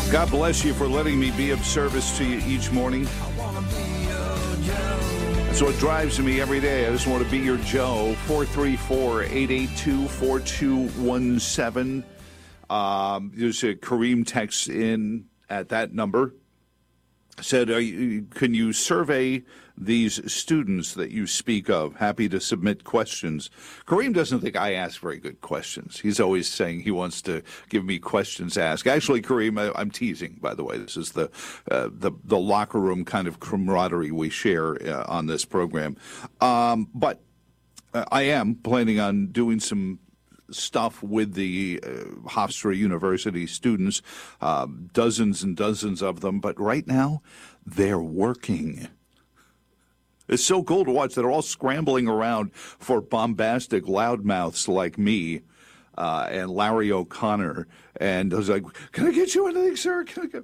God bless you for letting me be of service to you each morning. That's what drives me every day. I just want to be your Joe. 434-882-4217. There's a Kareem text in at that number. Said, can you survey these students that you speak of? Happy to submit questions. Kareem doesn't think I ask very good questions. He's always saying he wants to give me questions asked. Actually, Kareem, I'm teasing, by the way. This is the locker room kind of camaraderie we share on this program. But I am planning on doing some stuff with the Hofstra University students, dozens and dozens of them. But right now, they're working. It's so cool to watch. They're all scrambling around for bombastic loudmouths like me and Larry O'Connor. And I was like, can I get you anything, sir? Can I get...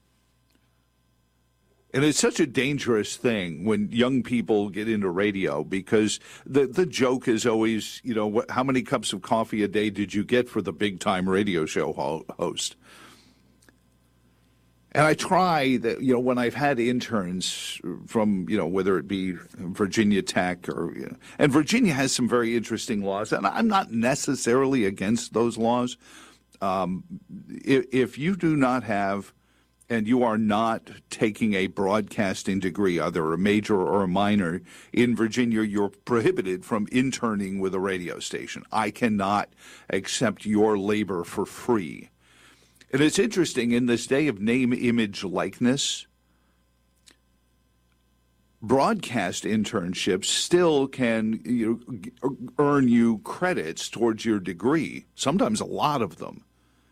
And it's such a dangerous thing when young people get into radio because the joke is always, how many cups of coffee a day did you get for the big-time radio show host? And I try that, when I've had interns from, whether it be Virginia Tech or, and Virginia has some very interesting laws, and I'm not necessarily against those laws. If you do not have, and you are not taking a broadcasting degree, either a major or a minor, in Virginia, you're prohibited from interning with a radio station. I cannot accept your labor for free. And it's interesting, in this day of name, image, likeness, broadcast internships still can earn you credits towards your degree, sometimes a lot of them.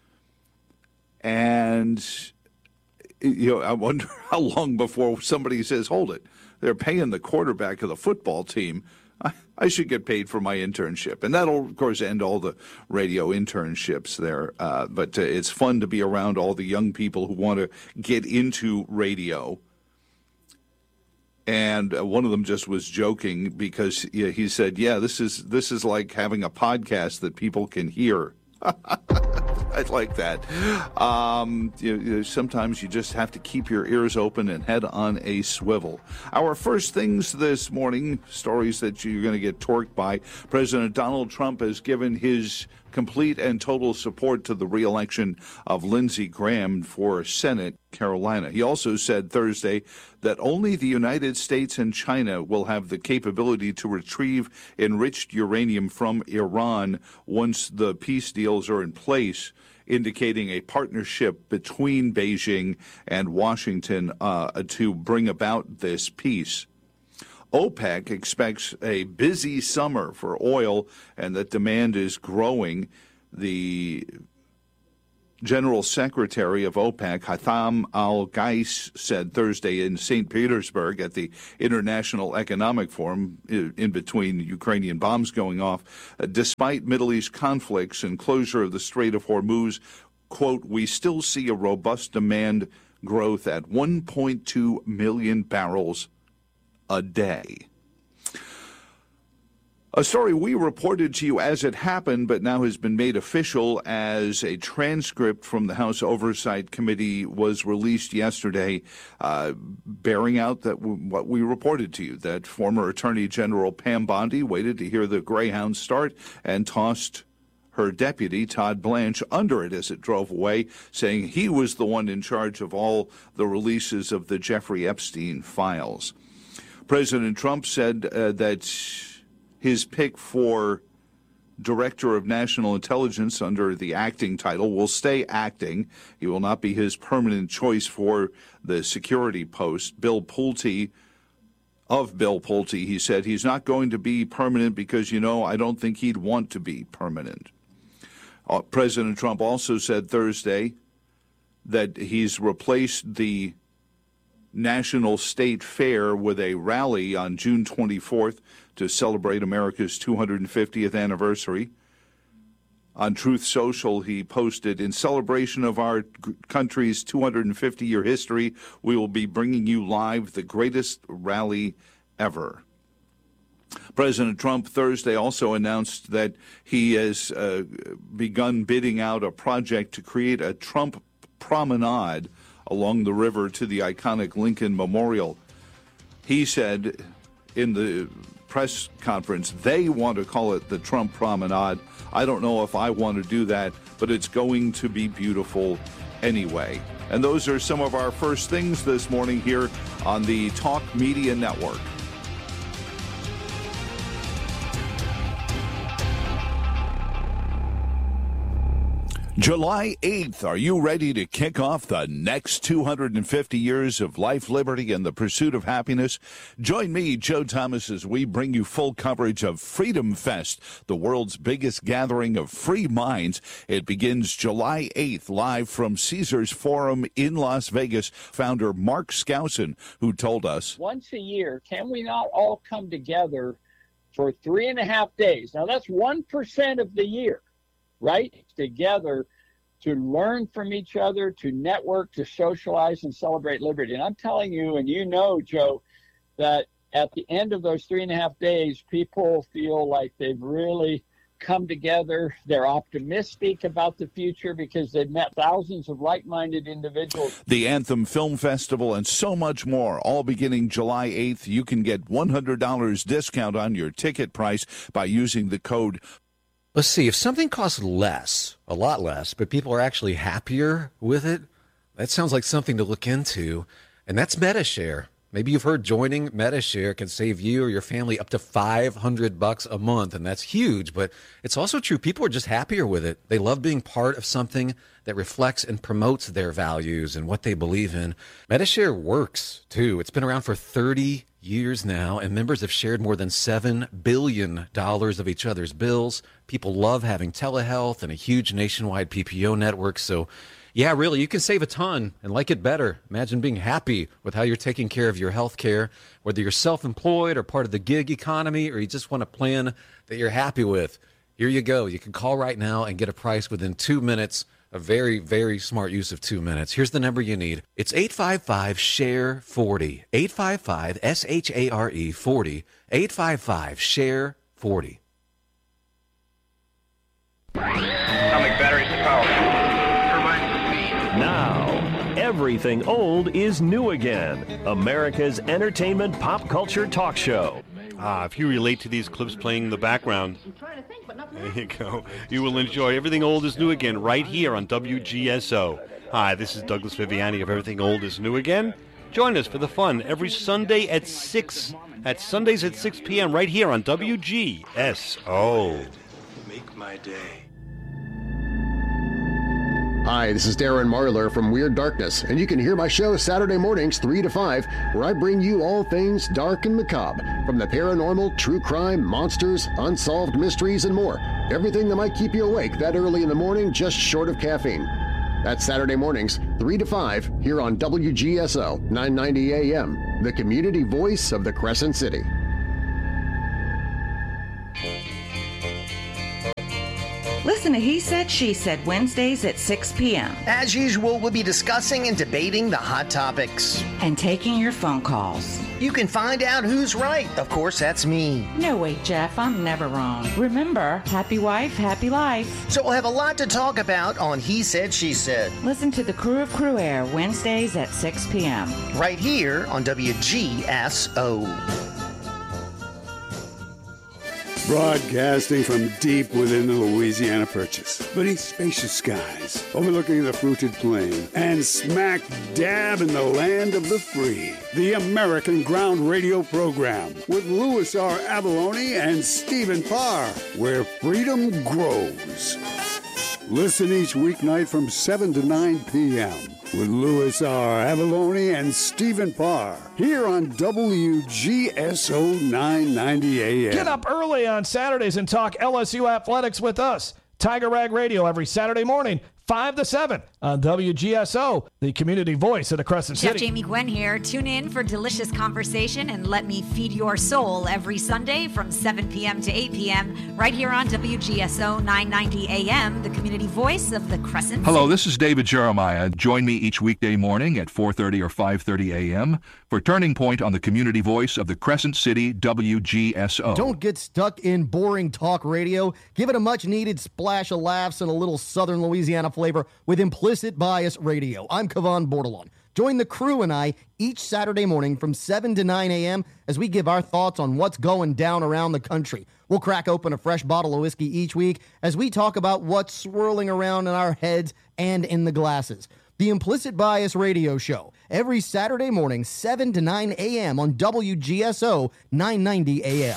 And, I wonder how long before somebody says, hold it, they're paying the quarterback of the football team. I should get paid for my internship. And that'll, of course, end all the radio internships there. But it's fun to be around all the young people who want to get into radio. And one of them just was joking because he said, this is like having a podcast that people can hear. I like that. Sometimes you just have to keep your ears open and head on a swivel. Our first things this morning, stories that you're going to get torqued by. President Donald Trump has given his complete and total support to the reelection of Lindsey Graham for Senate Carolina. He also said Thursday that only the United States and China will have the capability to retrieve enriched uranium from Iran once the peace deals are in place, indicating a partnership between Beijing and Washington to bring about this peace. OPEC expects a busy summer for oil and that demand is growing. The General Secretary of OPEC, Haitham Al-Ghais, said Thursday in St. Petersburg at the International Economic Forum, in between Ukrainian bombs going off, despite Middle East conflicts and closure of the Strait of Hormuz, quote, we still see a robust demand growth at 1.2 million barrels a day. A story we reported to you as it happened, but now has been made official as a transcript from the House Oversight Committee was released yesterday, bearing out that what we reported to you, that former Attorney General Pam Bondi waited to hear the Greyhound start and tossed her deputy, Todd Blanche, under it as it drove away, saying he was the one in charge of all the releases of the Jeffrey Epstein files. President Trump said that his pick for Director of National Intelligence under the acting title will stay acting. He will not be his permanent choice for the security post. Bill Pulte, he said he's not going to be permanent because, I don't think he'd want to be permanent. President Trump also said Thursday that he's replaced the National State Fair with a rally on June 24th to celebrate America's 250th anniversary. On Truth Social, he posted, in celebration of our country's 250-year history, we will be bringing you live the greatest rally ever. President Trump Thursday also announced that he has begun bidding out a project to create a Trump promenade along the river to the iconic Lincoln Memorial. He said in the press conference they want to call it the Trump Promenade. I don't know if I want to do that, but it's going to be beautiful anyway. And those are some of our first things this morning here on the Talk Media Network. July 8th, are you ready to kick off the next 250 years of life, liberty, and the pursuit of happiness? Join me, Joe Thomas, as we bring you full coverage of Freedom Fest, the world's biggest gathering of free minds. It begins July 8th, live from Caesars Forum in Las Vegas. Founder Mark Skousen, who told us, once a year, can we not all come together for 3.5 days? Now, that's 1% of the year. Right? Together to learn from each other, to network, to socialize and celebrate liberty. And I'm telling you, and you know, Joe, that at the end of those 3.5 days, people feel like they've really come together. They're optimistic about the future because they've met thousands of like-minded individuals. The Anthem Film Festival and so much more, all beginning July 8th. You can get $100 discount on your ticket price by using the code. Let's see, if something costs less, a lot less, but people are actually happier with it, that sounds like something to look into, and that's MediShare. Maybe you've heard joining MediShare can save you or your family up to $500 a month, and that's huge, but it's also true. People are just happier with it. They love being part of something that reflects and promotes their values and what they believe in. MediShare works, too. It's been around for 30 years now, and members have shared more than $7 billion of each other's bills. People love having telehealth and a huge nationwide PPO network. So, yeah, really, you can save a ton and like it better. Imagine being happy with how you're taking care of your health care, whether you're self-employed or part of the gig economy, or you just want a plan that you're happy with. Here you go. You can call right now and get a price within 2 minutes. A very, very smart use of 2 minutes. Here's the number you need. It's 855-SHARE-40. 855-SHARE 40. 855-SHARE-40. Atomic batteries to power. Now, everything old is new again. America's entertainment pop culture talk show. If you relate to these clips playing in the background, there you go. You will enjoy Everything Old is New Again right here on WGSO. Hi, this is Douglas Viviani of Everything Old is New Again. Join us for the fun every Sunday at 6, at Sundays at 6 p.m. right here on WGSO. Make my day. Hi, this is Darren Marlar from Weird Darkness, and you can hear my show Saturday mornings 3 to 5, where I bring you all things dark and macabre, from the paranormal, true crime, monsters, unsolved mysteries, and more. Everything that might keep you awake that early in the morning, just short of caffeine. That's Saturday mornings 3 to 5 here on WGSO 990 AM, the community voice of the Crescent City. Listen to He Said, She Said Wednesdays at 6 p.m. As usual, we'll be discussing and debating the hot topics. And taking your phone calls. You can find out who's right. Of course, that's me. No, wait, Jeff, I'm never wrong. Remember, happy wife, happy life. So we'll have a lot to talk about on He Said, She Said. Listen to the Crew of Crew Air Wednesdays at 6 p.m. Right here on WGSO. Broadcasting from deep within the Louisiana Purchase, beneath spacious skies, overlooking the fruited plain, and smack dab in the land of the free. The American Ground Radio Program with Louis R. Avalone and Stephen Parr, where freedom grows. Listen each weeknight from 7 to 9 p.m. with Louis R. Avalone and Stephen Parr here on WGSO 990 AM. Get up early on Saturdays and talk LSU athletics with us. Tiger Rag Radio every Saturday morning, 5 to 7 on WGSO, the community voice of the Crescent Chef City. Jamie Gwen here. Tune in for delicious conversation and let me feed your soul every Sunday from 7 p.m. to 8 p.m. right here on WGSO 990 AM, the community voice of the Crescent Hello, City. this is David Jeremiah. Join me each weekday morning at 4:30 or 5:30 a.m. for Turning Point on the community voice of the Crescent City, WGSO. Don't get stuck in boring talk radio. Give it a much-needed splash of laughs and a little Southern Louisiana flavor with Implicit Bias Radio. I'm Kavan Bordelon. Join the crew and I each Saturday morning from 7 to 9 a.m. as we give our thoughts on what's going down around the country. We'll crack open a fresh bottle of whiskey each week as we talk about what's swirling around in our heads and in the glasses. The Implicit Bias Radio Show, every Saturday morning, 7 to 9 a.m. on WGSO 990 AM.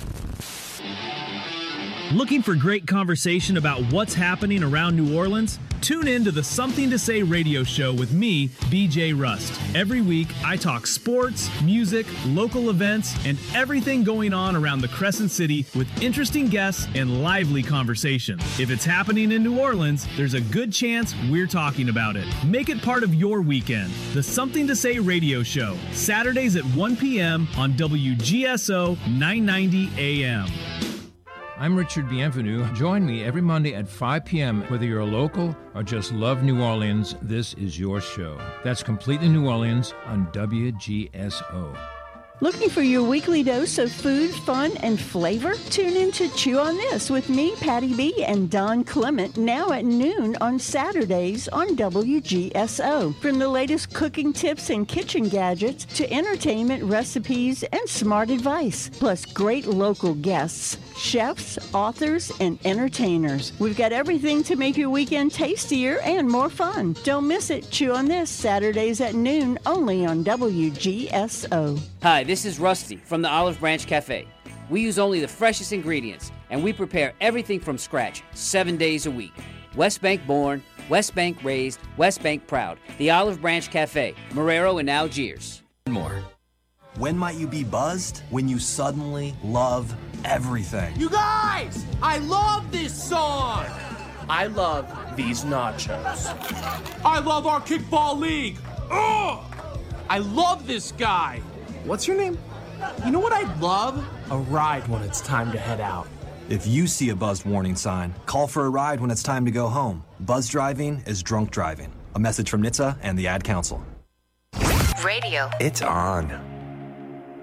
Looking for great conversation about what's happening around New Orleans? Tune in to the Something to Say radio show with me, BJ Rust. Every week, I talk sports, music, local events, and everything going on around the Crescent City with interesting guests and lively conversation. If it's happening in New Orleans, there's a good chance we're talking about it. Make it part of your weekend. The Something to Say radio show, Saturdays at 1 p.m. on WGSO 990 AM. I'm Richard Bienvenu. Join me every Monday at 5 p.m. Whether you're a local or just love New Orleans, this is your show. That's Completely New Orleans on WGSO. Looking for your weekly dose of food, fun, and flavor? Tune in to Chew on This with me, Patty B, and Don Clement, now at noon on Saturdays on WGSO. From the latest cooking tips and kitchen gadgets to entertainment, recipes, and smart advice, plus great local guests, chefs, authors, and entertainers. We've got everything to make your weekend tastier and more fun. Don't miss it. Chew on This, Saturdays at noon, only on WGSO. Hi, this is Rusty from the Olive Branch Cafe. We use only the freshest ingredients, and we prepare everything from scratch 7 days a week. West Bank born, West Bank raised, West Bank proud. The Olive Branch Cafe, Marrero and Algiers. More. When might you be buzzed? When you suddenly love everything. You guys! I love this song! I love these nachos. I love our kickball league! Ugh! I love this guy! What's your name? You know what I'd love? A ride when it's time to head out. If you see a buzzed warning sign, call for a ride when it's time to go home. Buzz driving is drunk driving. A message from NHTSA and the Ad Council. Radio. It's on.